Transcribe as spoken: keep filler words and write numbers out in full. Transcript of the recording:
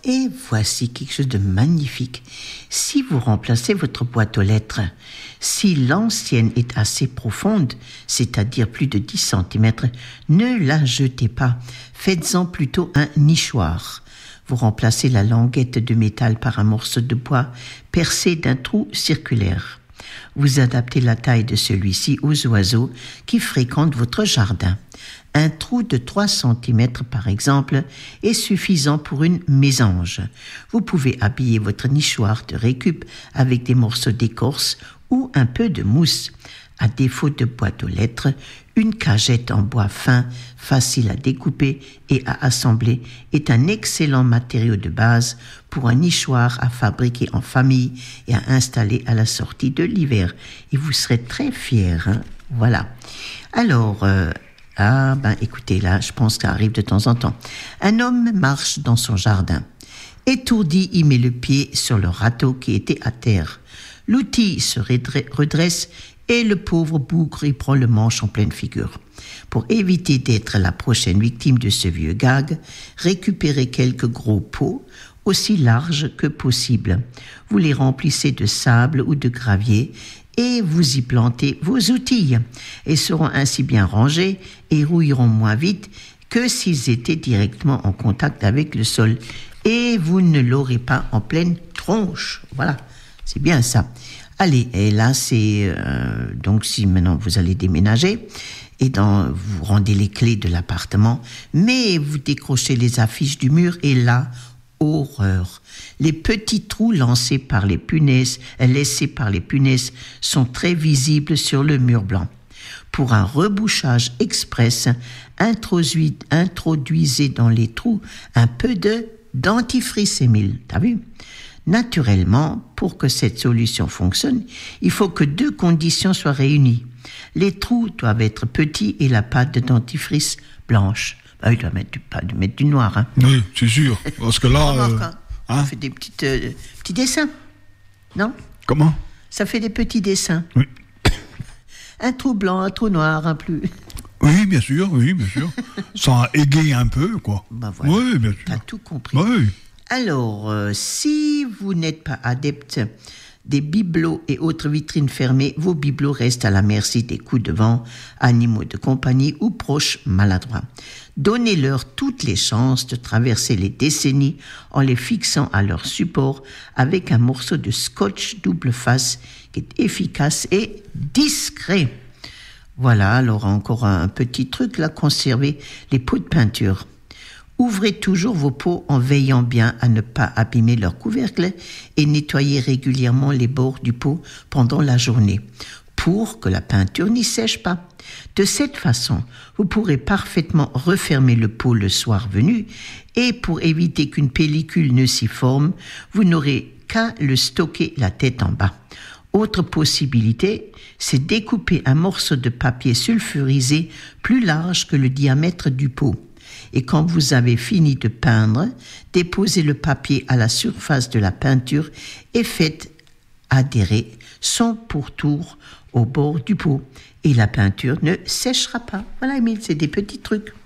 Et voici quelque chose de magnifique. Si vous remplacez votre boîte aux lettres, si l'ancienne est assez profonde, c'est-à-dire plus de dix centimètres, ne la jetez pas. Faites-en plutôt un nichoir. Vous remplacez la languette de métal par un morceau de bois percé d'un trou circulaire. Vous adaptez la taille de celui-ci aux oiseaux qui fréquentent votre jardin. Un trou de trois centimètres, par exemple, est suffisant pour une mésange. Vous pouvez habiller votre nichoir de récup avec des morceaux d'écorce ou un peu de mousse. À défaut de boîte aux lettres, une cagette en bois fin, facile à découper et à assembler, est un excellent matériau de base pour un nichoir à fabriquer en famille et à installer à la sortie de l'hiver. Et vous serez très fiers, hein? Voilà. Alors... Euh, Ah, ben écoutez, là, je pense que ça arrive de temps en temps. Un homme marche dans son jardin. Étourdi, il met le pied sur le râteau qui était à terre. L'outil se redresse et le pauvre bougre y prend le manche en pleine figure. Pour éviter d'être la prochaine victime de ce vieux gag, récupérez quelques gros pots, aussi larges que possible. Vous les remplissez de sable ou de gravier et vous y plantez vos outils. Ils seront ainsi bien rangés et rouilleront moins vite que s'ils étaient directement en contact avec le sol. Et vous ne l'aurez pas en pleine tronche. Voilà, c'est bien ça. Allez, et là c'est... Euh, donc si maintenant vous allez déménager, et dans, vous rendez les clés de l'appartement, mais vous décrochez les affiches du mur, et là... horreur. Les petits trous lancés par les punaises, laissés par les punaises sont très visibles sur le mur blanc. Pour un rebouchage express, introduis, introduisez dans les trous un peu de dentifrice, Émile. T'as vu? Naturellement, pour que cette solution fonctionne, il faut que deux conditions soient réunies. Les trous doivent être petits et la pâte de dentifrice blanche. Ah, il doit mettre du, pas, mettre du noir. Hein. Oui, c'est sûr. Parce que là... Remarque, euh, hein, hein? Ça fait des petites, euh, petits dessins. Non? Comment? Ça fait des petits dessins. Oui. Un trou blanc, un trou noir, un plus... Oui, bien sûr, oui, bien sûr. Ça égaye un peu, quoi. Ben voilà, oui, bien sûr. t'as tout compris. Oui. Alors, euh, si vous n'êtes pas adepte des bibelots et autres vitrines fermées, vos bibelots restent à la merci des coups de vent, animaux de compagnie ou proches maladroits. Donnez-leur toutes les chances de traverser les décennies en les fixant à leur support avec un morceau de scotch double face qui est efficace et discret. Voilà, alors encore un petit truc là, conservez les pots de peinture. Ouvrez toujours vos pots en veillant bien à ne pas abîmer leur couvercle et nettoyez régulièrement les bords du pot pendant la journée pour que la peinture n'y sèche pas. De cette façon, vous pourrez parfaitement refermer le pot le soir venu et pour éviter qu'une pellicule ne s'y forme, vous n'aurez qu'à le stocker la tête en bas. Autre possibilité, c'est découper un morceau de papier sulfurisé plus large que le diamètre du pot. Et quand vous avez fini de peindre, déposez le papier à la surface de la peinture et faites adhérer son pourtour au bord du pot. Et la peinture ne séchera pas. Voilà, Émile, c'est des petits trucs.